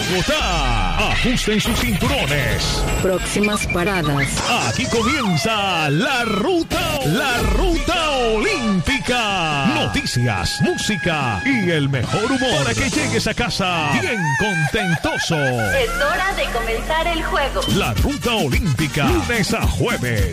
Bogotá. Ajusten sus cinturones. Próximas paradas. Aquí comienza la ruta olímpica. Noticias, música y el mejor humor para que llegues a casa bien contentoso. Es hora de comenzar el juego. La ruta olímpica, lunes a jueves,